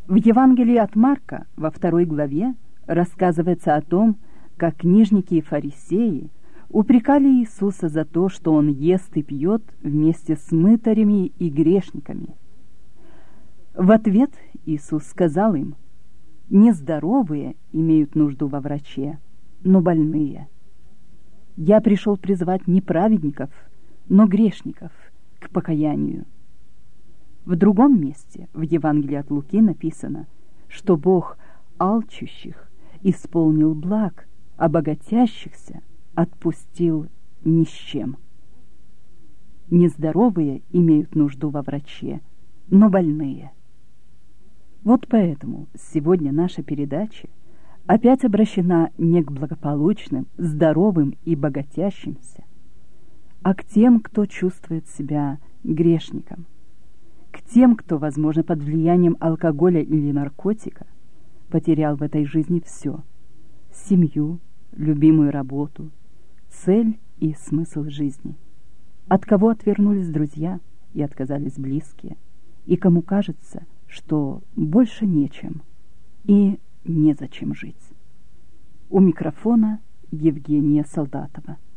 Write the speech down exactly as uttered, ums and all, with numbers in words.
В Евангелии от Марка во второй главе рассказывается о том, как книжники и фарисеи упрекали Иисуса за то, что Он ест и пьет вместе с мытарями и грешниками. В ответ Иисус сказал им: «Нездоровые имеют нужду во враче, но больные. Я пришел призвать не праведников, но грешников к покаянию». В другом месте в Евангелии от Луки написано, что Бог алчущих исполнил благ, а богатящихся отпустил ни с чем. Нездоровые имеют нужду во враче, но больные. Вот поэтому сегодня наша передача опять обращена не к благополучным, здоровым и богатящимся, а к тем, кто чувствует себя грешником, к тем, кто, возможно, под влиянием алкоголя или наркотика потерял в этой жизни все: семью, любимую работу, цель и смысл жизни, от кого отвернулись друзья и отказались близкие, и кому кажется, что больше нечем и незачем жить. У микрофона Евгения Солдатова.